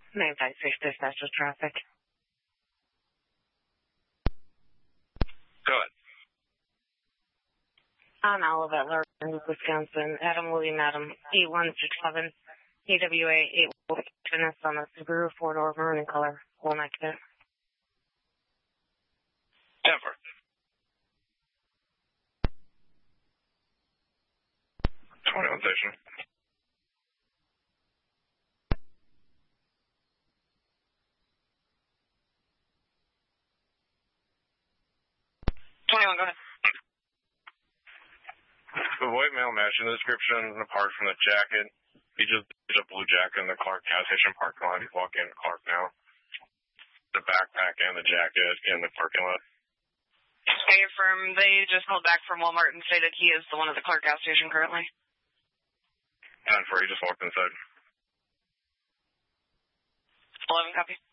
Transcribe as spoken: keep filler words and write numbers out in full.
nine five six dispatch with traffic. Go ahead. On Olivet, Lawrence, Wisconsin. Adam William Adam, eight one six seven, A W A eight one six on the Subaru four-door maroon color. One accident. Denver. twenty-one station. twenty-one, go ahead. The white male matching the description apart from the jacket. He just did a blue jacket in the Clark gas station parking lot. He's walking into Clark now. The backpack and the jacket in the parking lot. Okay, from they just called back from Walmart and stated he is the one at the Clark gas station currently. ten four, he just walked inside. eleven, copy.